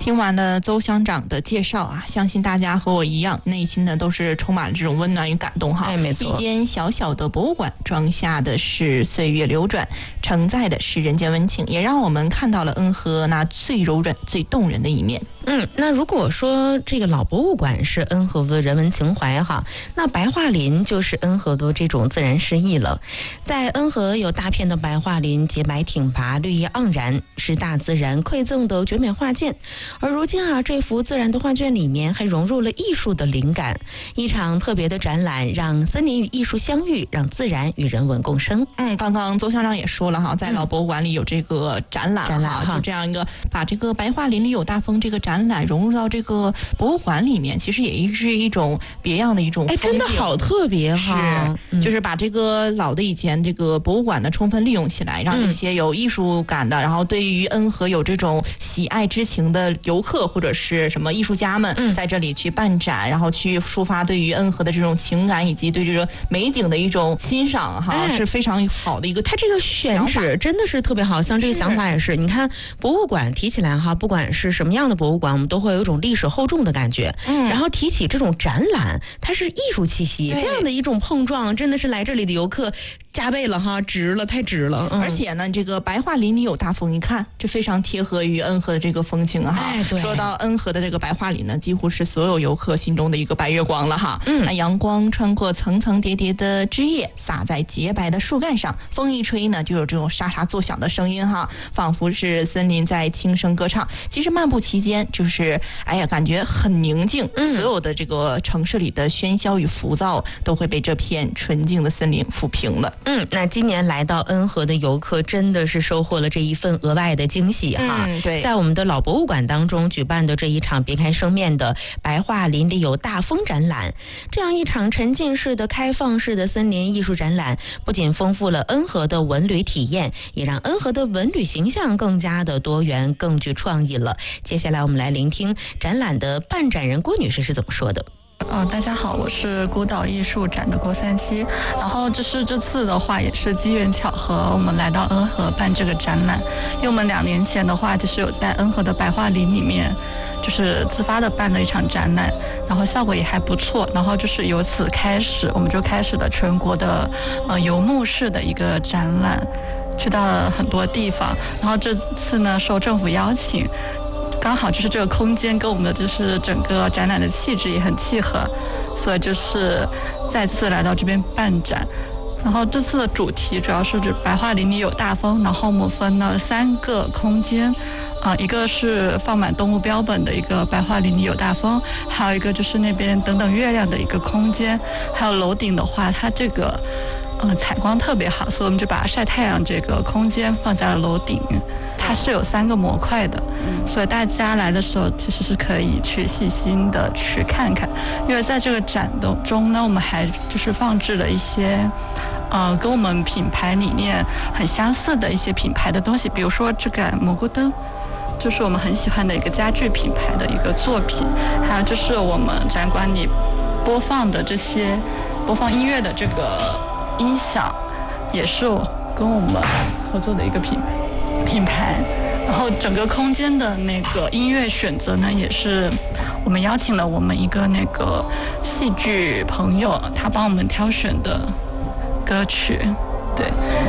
听完了邹乡长的介绍啊，相信大家和我一样，内心呢都是充满了这种温暖与感动哈。 哎，没错。 一间小小的博物馆，装下的是岁月流转，承载的是人间温情，也让我们看到了恩和那最柔软、最动人的一面。 那如果说这个老博物馆是恩和的人文情怀哈，那白桦林就是恩和的这种自然诗意了。在恩和有大片的白桦林，洁白挺拔，绿意盎然，是大自然馈赠的绝美画卷。而如今啊，这幅自然的画卷里面还融入了艺术的灵感，一场特别的展览，让森林与艺术相遇，让自然与人文共生。 刚刚邹乡长也说了哈，在老博物馆里有这个展览哈，就这样一个把这个白桦林里有大风这个展览融入到这个博物馆里面，其实也是一种别样的一种风景， 真的好特别哈。 就是把这个老的以前这个博物馆呢充分利用起来，让一些有艺术感的，然后对于恩和有这种喜爱之情的游客或者是什么艺术家们在这里去办展，然后去抒发对于恩和的这种情感以及对这个美景的一种欣赏哈，是非常好的一个。 他这个选址真的是特别好，像这个想法也是。你看博物馆提起来哈，不管是什么样的博物馆，我们都会有一种历史厚重的感觉。然后提起这种展览，它是艺术气息，这样的一种碰撞，真的是来这里的游客加倍了哈，值了，太值了。 而且呢，这个白桦林里有大风，一看这非常贴合于恩和的这个风情啊哈。说到恩和的这个白桦林呢，几乎是所有游客心中的一个白月光了哈。那阳光穿过层层叠叠的枝叶，洒在洁白的树干上，风一吹呢，就有这种沙沙作响的声音哈，仿佛是森林在轻声歌唱。其实漫步期间，就是感觉很宁静，所有的这个城市里的喧嚣与浮躁都会被这片纯净的森林抚平了。 那今年来到恩和的游客真的是收获了这一份额外的惊喜哈。 对， 在我们的老博物馆当中举办的这一场别开生面的白桦林里有大风展览，这样一场沉浸式的开放式的森林艺术展览，不仅丰富了恩和的文旅体验，也让恩和的文旅形象更加的多元，更具创意了。接下来我们来聆听展览的办展人郭女士是怎么说的。 大家好，我是孤岛艺术展的郭三七。然后这次的话也是机缘巧合，我们来到恩和办这个展览。因为我们2年前的话，就是有在恩和的白桦林里面，就是自发的办了一场展览，然后效果也还不错。然后就是由此开始，我们就开始了全国的游牧式的一个展览，去到了很多地方。然后这次呢，受政府邀请。刚好就是这个空间跟我们的就是整个展览的气质也很契合，所以就是再次来到这边办展。然后这次的主题主要是指白桦林里有大风，然后我们分了3个空间，一个是放满动物标本的一个白桦林里有大风，还有一个就是那边等等月亮的一个空间，还有楼顶的话，它这个采光特别好，所以我们就把晒太阳这个空间放在了楼顶。它是有3个模块的，所以大家来的时候其实是可以去细心的去看看。因为在这个展中呢，我们还就是放置了一些跟我们品牌理念很相似的一些品牌的东西，比如说这个蘑菇灯，就是我们很喜欢的一个家具品牌的一个作品，还有就是我们展馆里播放的这些播放音乐的这个音响，也是跟我们合作的一个品牌。然后整个空间的那个音乐选择呢，也是我们邀请了我们一个那个戏剧朋友，他帮我们挑选的歌曲。对，